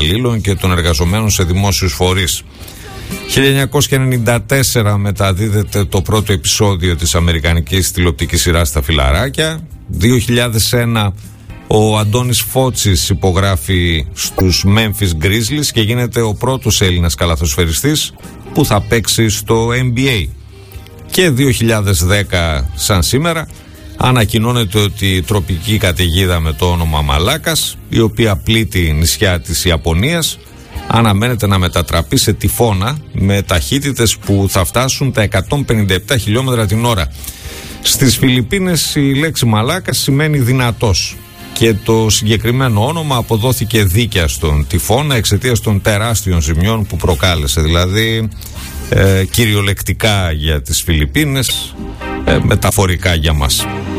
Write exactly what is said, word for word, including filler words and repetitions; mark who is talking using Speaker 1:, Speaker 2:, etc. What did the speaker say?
Speaker 1: υπαλλήλων και των εργαζομένων σε δημόσιους φορείς. χίλια εννιακόσια ενενήντα τέσσερα μεταδίδεται το πρώτο επεισόδιο της αμερικανικής τηλεοπτικής σειράς «Τα Φιλαράκια». δύο χιλιάδες ένα ο Αντώνης Φώτσης υπογράφει στους Memphis Grizzlies και γίνεται ο πρώτος Έλληνας καλαθοσφαιριστής που θα παίξει στο N B A. Και δύο χιλιάδες δέκα, σαν σήμερα, ανακοινώνεται ότι η τροπική καταιγίδα με το όνομα Μαλάκας, η οποία πλήττει νησιά της Ιαπωνίας, αναμένεται να μετατραπεί σε τυφώνα με ταχύτητες που θα φτάσουν τα εκατόν πενήντα επτά χιλιόμετρα την ώρα. Στις Φιλιππίνες η λέξη Μαλάκας σημαίνει δυνατός και το συγκεκριμένο όνομα αποδόθηκε δίκαια στον τυφώνα εξαιτίας των τεράστιων ζημιών που προκάλεσε, δηλαδή ε, κυριολεκτικά για τις Φιλιππίνες, ε, μεταφορικά για μας.